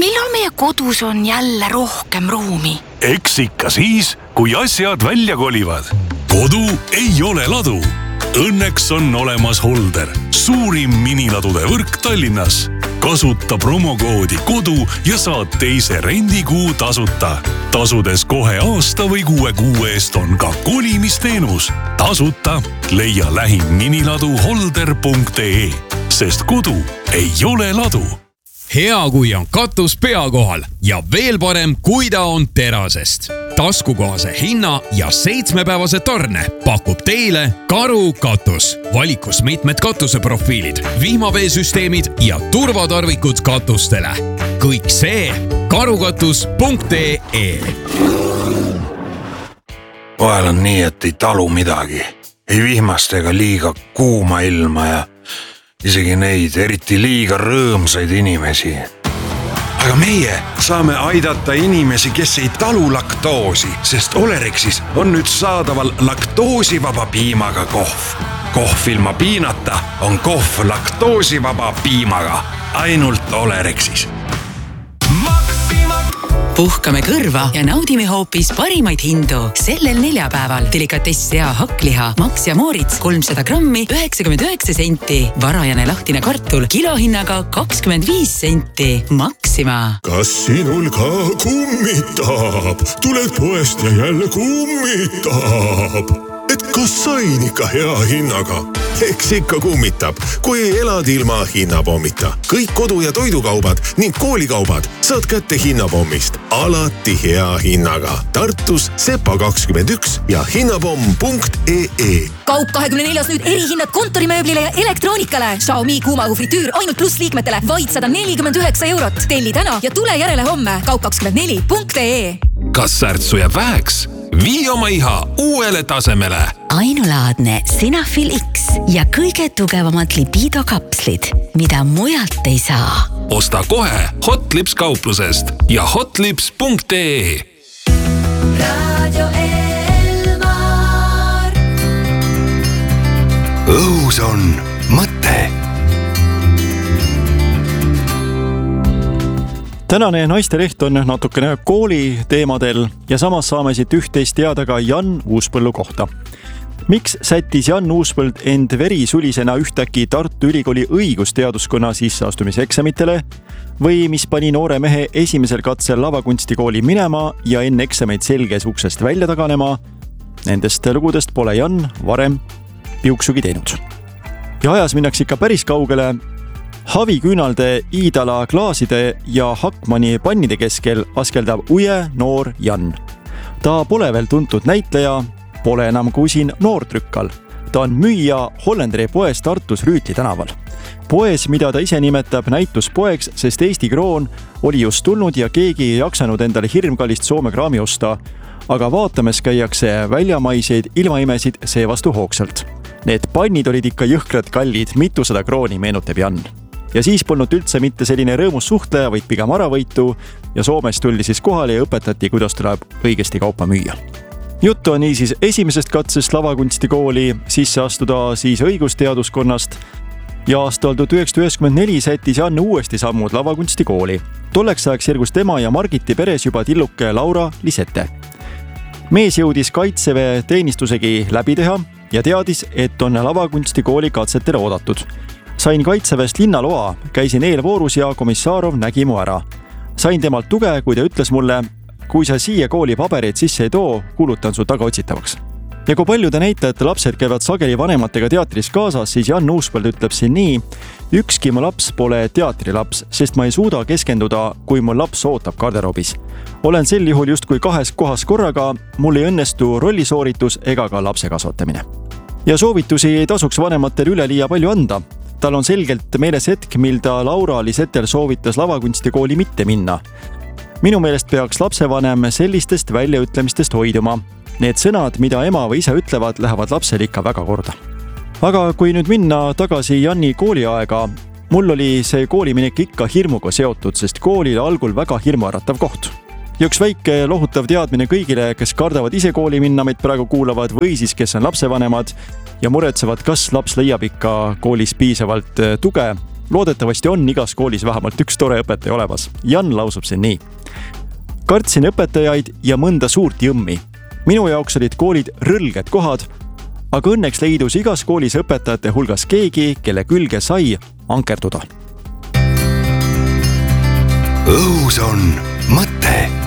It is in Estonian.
millal meie kodus on jälle rohkem ruumi? Eks ikka siis, kui asjad välja kolivad. Kodu ei ole ladu. Õnneks on olemas Holder, suurim miniladude võrk Tallinnas. Kasuta promokoodi kodu ja saad teise rendikuu tasuta. Tasudes kohe aasta või 6 kuu eest on ka kolimisteenus. Tasuta leia lähim miniladu holder.ee, sest kodu ei ole ladu. Hea, kui on katus pea kohal ja veel parem, kui ta on terasest. Taskukohase hinna ja 7-päevase tarne pakub teile Karu katus. Valikus mitmed katuseprofiilid, vihmaveesüsteemid ja turvatarvikud katustele. Kõik see karukatus.ee. Vahel on nii, et ei talu midagi. Ei vihmast ega liiga kuuma ilma ja isegi neid eriti liiga rõõmsaid inimesi. Aga meie saame aidata inimesi, kes ei talu laktoosi, sest Olerexis on nüüd saadaval laktoosivaba piimaga kohv. Kohv ilma piinata on kohv laktoosivaba piimaga. Ainult Olerexis. Puhkame kõrva ja naudime hoopis parimaid hindu. Sellel neljapäeval delikatess sea hakkliha Max ja Moritz 300 grammi 99 senti. Varajane lahtine kartul kilohinnaga 25 senti. Maxima. Kas sinul ka kummitab? Tuled poest ja jälle kummitab. Et kas sain ikka hea hinnaga? Eks ikka kummitab, kui elad ilma hinnapommita. Kõik kodu- ja toidukaubad ning koolikaubad saad kätte hinnapommist. Alati hea hinnaga. Tartus Sepa 21 ja hinnapomm.ee. Kaup 24 nüüd erihinnad kontorimööblile ja elektroonikale. Xiaomi kuumaõhu fritüür ainult pluss liikmetele vaid 149 €. Telli täna ja tule järele homme. Kaup24.ee. Kas särtsu jääb väheks? Vii oma iha uuele tasemele. Ainulaadne Sinafil X ja kõige tugevamad libidokapslid, mida mujalt ei saa. Osta kohe Hotlips kauplusest ja hotlips.ee. Radio Elmar. Õhus on mõte. Tänane naisteleht on natukene kooli teemadel ja samas saame siit üht-teist teada ka Jan Uuspõllu kohta. Miks sättis Jan Uuspõld end verisulisena ühtäkki Tartu Ülikooli õigusteaduskonna sisseastumiseksamitele või mis pani noore mehe esimesel katsel lavakunstikooli minema ja enne eksameid selges uksest välja taganema? Nendest lugudest pole Jan varem piuksugi teinud. Ja ajas minnakse ikka päris kaugele. Haviküünalde, Iidala klaaside ja Hakkmani pannide keskel askeldab uje noor Jan. Ta pole veel tuntud näitleja, pole enam kui siin noortrükkal. Ta on müüja Hollenderi poes Tartus Rüütli tänaval. Poes, mida ta ise nimetab näituspoeks, sest Eesti kroon oli just tulnud ja keegi ei jaksanud endale hirmkallist Soome kraami osta, aga vaatames käiakse väljamaiseid ilmaimesid seevastu hoogsalt. Need pannid olid ikka jõhkrad kallid, mitusada krooni, meenutab Jan. Ja siis polnud üldse mitte selline rõõmus suhtleja, vaid pigem aravõitu ja Soomes tuldi siis kohale ja õpetati, kuidas tuleb õigesti kaupa müüa. Juttu on niisiis esimesest katsest lavakunstikooli sisse astuda siis õigusteaduskonnast ja aastal 1994 sättis Jan uuesti sammud lavakunstikooli. Tolleks ajaks järgus tema ja Margiti peres juba tilluke Laura Lisette. Mees jõudis kaitseväe teenistusegi läbi teha ja teadis, et on lavakunstikooli katsetele oodatud. Sain kaitseväest linnaloa, käisin eelvoorus ja Komissarov nägi mu ära. Sain temalt tuge, kui ta ütles mulle, kui sa siia kooli pabereid sisse ei too, kuulutan su tagaotsitavaks. Ja kui paljude näitajate lapsed käivad sageli vanematega teatris kaasas, siis Jan Uuspõld ütleb siin nii: ükski mu laps pole teatrilaps, sest ma ei suuda keskenduda, kui mu laps ootab garderoobis. Olen sel juhul justkui 2 kohas korraga, mul ei õnnestu rollisooritus ega ka lapse kasvatamine. Ja soovitusi ei tasuks vanematel üleliia palju anda. Tal on selgelt meeles hetk, mil ta Laura Lisetel soovitas lavakunstikooli mitte minna. Minu meelest peaks lapsevanem sellistest väljaütlemistest hoiduma. Need sõnad, mida ema või isa ütlevad, lähevad lapsel ikka väga korda. Aga kui nüüd minna tagasi Janni kooliaega, mul oli see kooliminek ikka hirmuga seotud, sest koolil algul väga hirmuäratav koht. Ja üks väike lohutav teadmine kõigile, kes kardavad ise kooli minna, meid praegu kuulavad, või siis kes on lapsevanemad ja muretsevad, kas laps leiab ikka koolis piisavalt tuge. loodetavasti on igas koolis vähemalt üks tore õpetaja olemas. Jan lausub siin nii. Kartsin õpetajaid ja mõnda suurt jõmmi. Minu jaoks olid koolid rõlged kohad, aga õnneks leidus igas koolis õpetajate hulgas keegi, kelle külge sai ankerduda. Õhus on mõte.